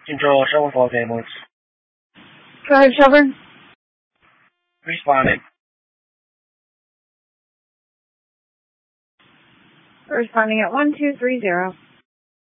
Control, Shelburne Falls Ambulance. Go ahead, Shelburne. Responding. Responding at 1230.